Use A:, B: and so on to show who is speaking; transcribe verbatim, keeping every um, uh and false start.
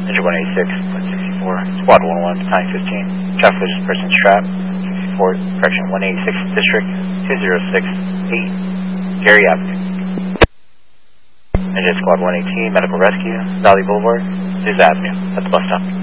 A: Engine one eighty-six point six four, Squad one oh one, nine fifteen. Traffic collision, person strapped. sixty-four, correction, one eighty-sixth District, two zero six eight, Gary Avenue. Engine Squad one eighteen, medical rescue, Valley Boulevard, Sousa Avenue, at the bus stop.